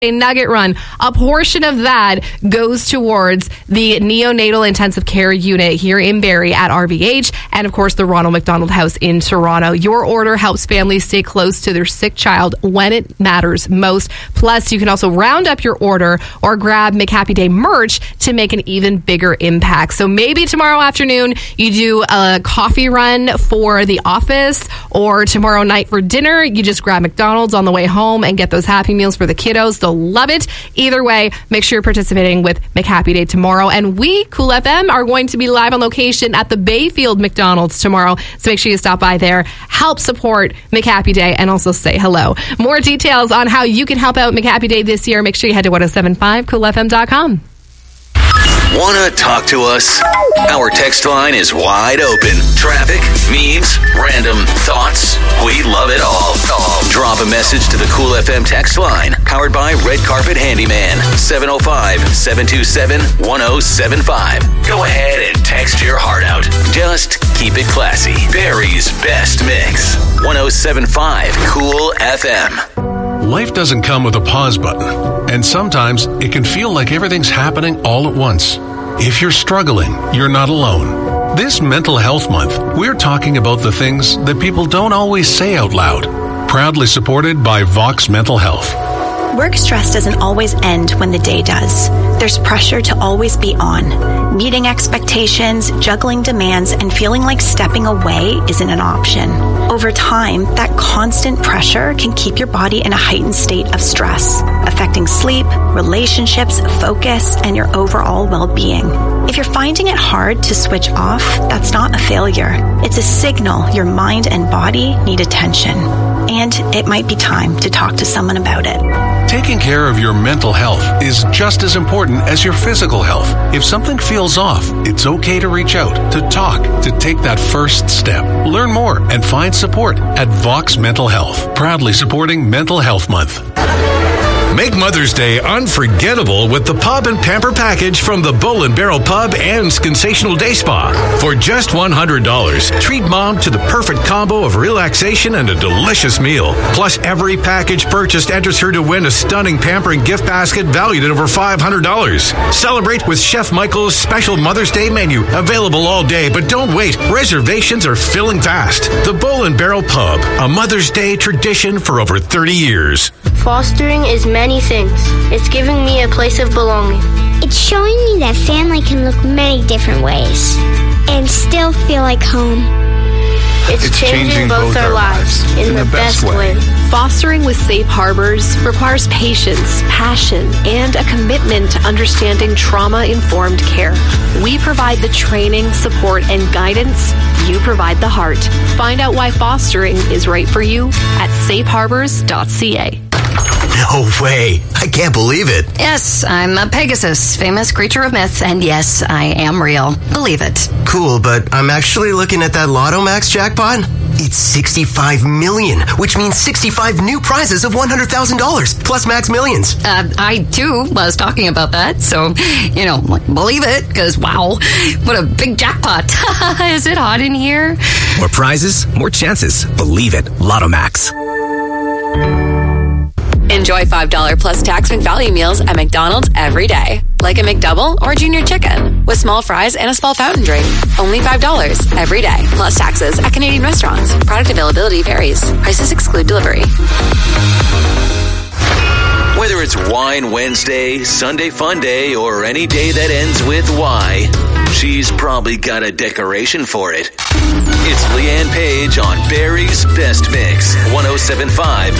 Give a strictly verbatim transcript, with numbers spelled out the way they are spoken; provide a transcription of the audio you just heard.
Nugget Run. A portion of that goes towards the neonatal intensive care unit here in Barrie at R V H, and of course the Ronald McDonald House in Toronto. Your order helps families stay close to their sick child when it matters most. Plus, you can also round up your order or grab McHappy Day merch to make an even bigger impact. So maybe tomorrow afternoon you do a coffee run for the office, or tomorrow night for dinner you just grab McDonald's on the way home and get those Happy Meals for the kiddos. They'll love it. Either way, make sure you're participating with McHappy Day tomorrow. And we, Cool F M, are going to be live on location at the Bayfield McDonald's tomorrow. So make sure you stop by there, help support McHappy Day, and also say hello. More details on how you can help out McHappy Day this year, make sure you head to ten seventy-five cool f m dot com. Want to talk to us? Our text line is wide open. Traffic, memes, random thoughts. We love it all. all. Drop a message to the Cool F M text line, powered by Red Carpet Handyman, seven oh five, seven two seven, one oh seven five. Go ahead and text your heart out. Just keep it classy. Barrie's best mix. ten seventy-five Cool F M. Life doesn't come with a pause button, and sometimes it can feel like everything's happening all at once. If you're struggling, you're not alone. This Mental Health Month, we're talking about the things that people don't always say out loud. Proudly supported by Vox Mental Health. Work stress doesn't always end when the day does. There's pressure to always be on. Meeting expectations, juggling demands, and feeling like stepping away isn't an option. Over time, that constant pressure can keep your body in a heightened state of stress, affecting sleep, relationships, focus, and your overall well-being. If you're finding it hard to switch off, that's not a failure. It's a signal your mind and body need attention. And it might be time to talk to someone about it. Taking care of your mental health is just as important as your physical health. If something feels off, it's okay to reach out, to talk, to take that first step. Learn more and find support at Vox Mental Health, proudly supporting Mental Health Month. Make Mother's Day unforgettable with the Pub and Pamper package from the Bull and Barrel Pub and Sensational Day Spa. For just one hundred dollars, treat Mom to the perfect combo of relaxation and a delicious meal. Plus, every package purchased enters her to win a stunning pampering gift basket valued at over five hundred dollars. Celebrate with Chef Michael's special Mother's Day menu, available all day, but don't wait. Reservations are filling fast. The Bull and Barrel Pub, a Mother's Day tradition for over thirty years. Fostering is many things. It's giving me a place of belonging. It's showing me that family can look many different ways and still feel like home. It's, it's changing, changing both, both our lives in, in the, the best, best way. way. Fostering with Safe Harbors requires patience, passion, and a commitment to understanding trauma-informed care. We provide the training, support, and guidance. You provide the heart. Find out why fostering is right for you at safe harbors dot c a. No way. I can't believe it. Yes, I'm a Pegasus, famous creature of myth, and yes, I am real. Believe it. Cool, but I'm actually looking at that Lotto Max jackpot. It's sixty-five million, which means sixty-five new prizes of one hundred thousand dollars, plus Max Millions. Uh, I, too, was talking about that, so, you know, believe it, because, wow, what a big jackpot. Is it hot in here? More prizes, more chances. Believe it. Lotto Max. Enjoy five dollars plus tax McValue meals at McDonald's every day. Like a McDouble or Junior Chicken with small fries and a small fountain drink. Only five dollars every day, plus taxes at Canadian restaurants. Product availability varies. Prices exclude delivery. Whether it's Wine Wednesday, Sunday Fun Day, or any day that ends with Y, she's probably got a decoration for it. It's Leanne Page on Barrie's Best Mix, ten seventy-five